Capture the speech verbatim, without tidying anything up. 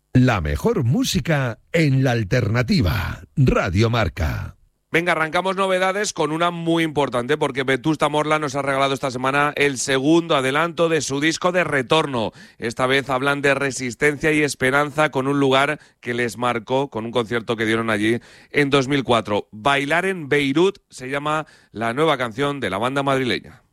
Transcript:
La mejor música en la alternativa. Radio Marca. Venga, arrancamos novedades con una muy importante porque Vetusta Morla nos ha regalado esta semana el segundo adelanto de su disco de retorno. Esta vez hablan de resistencia y esperanza con un lugar que les marcó, con un concierto que dieron allí en dos mil cuatro. Bailar en Beirut se llama la nueva canción de la banda madrileña.